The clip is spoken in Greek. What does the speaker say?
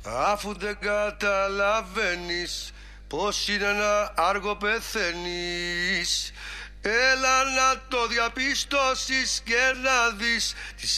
Αφού δεν καταλαβαίνεις πως είναι ένα άργο πεθαίνεις, έλα να το διαπιστώσεις και να δεις τις